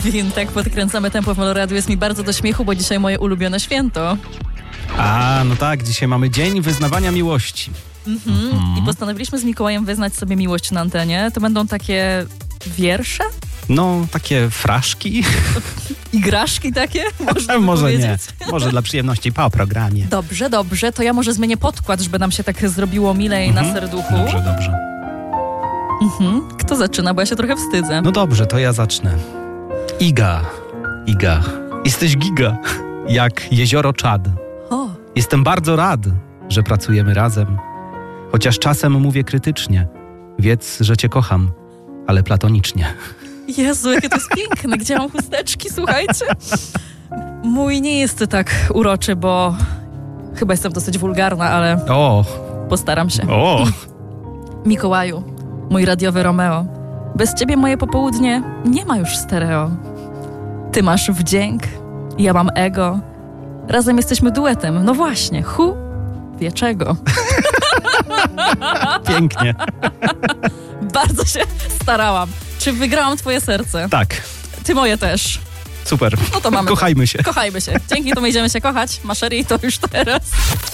Alvin, tak podkręcamy tempo w Meloradiu. Jest mi bardzo do śmiechu, bo dzisiaj moje ulubione święto. A, no tak, dzisiaj mamy Dzień Wyznawania Miłości. I postanowiliśmy z Mikołajem wyznać sobie miłość na antenie. To będą takie wiersze? No, takie fraszki. Igraszki takie? Można Może powiedzieć. nie. Może dla przyjemności po programie. Dobrze. To ja może zmienię podkład, żeby nam się tak zrobiło milej na serduchu. Dobrze. Kto zaczyna, bo ja się trochę wstydzę. No dobrze, to ja zacznę. Iga. Jesteś giga, jak jezioro Czad. O, Jestem bardzo rad, że pracujemy razem. Chociaż czasem mówię krytycznie. Wiedz, że cię kocham, ale platonicznie. Jezu, jakie to jest piękne. Gdzie mam chusteczki, słuchajcie? Mój nie jest tak uroczy, bo chyba jestem dosyć wulgarna, ale postaram się. Mikołaju, mój radiowy Romeo, bez ciebie moje popołudnie nie ma już stereo. Ty masz wdzięk, ja mam ego. Razem jesteśmy duetem, no właśnie, wie czego. Pięknie. Bardzo się starałam. Czy wygrałam twoje serce? Tak, Ty moje też. super. No to mamy. Kochajmy się. Kochajmy się. Dzięki, to my idziemy się kochać. Maszerii to już teraz.